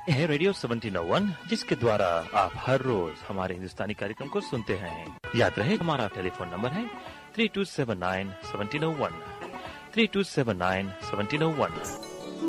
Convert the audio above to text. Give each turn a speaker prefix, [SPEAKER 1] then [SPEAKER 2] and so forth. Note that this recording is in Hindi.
[SPEAKER 1] ये है रेडियो 1701 जिसके द्वारा आप हर रोज हमारे हिंदुस्तानी कार्यक्रम को सुनते हैं। याद रहे हमारा टेलीफोन नंबर है 3279-1701 3279-1701।